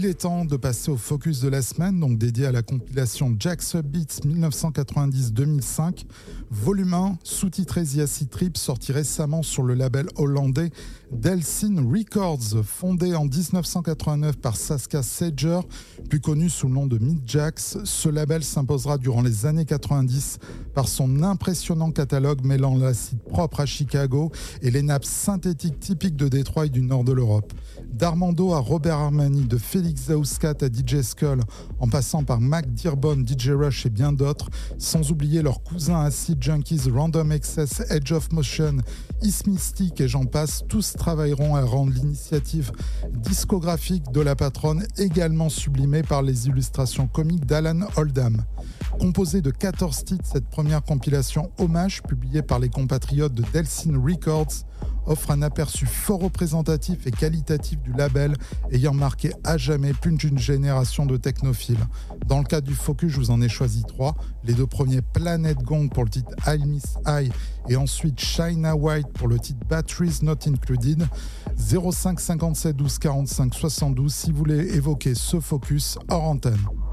Il est temps de passer au focus de la semaine, donc dédié à la compilation Jack's Upbeats 1990-2005, volume 1, sous-titré The Acid Trip, sorti récemment sur le label hollandais Delsin Records, fondé en 1989 par Sascha Sager, plus connu sous le nom de Meat Jax. Ce label s'imposera durant les années 90 par son impressionnant catalogue mêlant l'acide propre à Chicago et les nappes synthétiques typiques de Détroit et du nord de l'Europe. D'Armando à Robert Armani, de Félix Zauskat à DJ Skull, en passant par Mac Dearborn, DJ Rush et bien d'autres, sans oublier leurs cousins Acid Junkies, Random Access, Edge of Motion, Is Mystic et j'en passe, tous travailleront à rendre l'initiative discographique de la patronne également sublimée par les illustrations comiques d'Alan Oldham. Composée de 14 titres, cette première compilation hommage, publiée par les compatriotes de Delsin Records, offre un aperçu fort représentatif et qualitatif du label ayant marqué à jamais plus d'une génération de technophiles. Dans le cadre du focus, je vous en ai choisi 3. Les 2 premiers, Planet Gong pour le titre I Miss I et ensuite China White pour le titre Batteries Not Included. 05 57 12 45 72 si vous voulez évoquer ce focus hors antenne.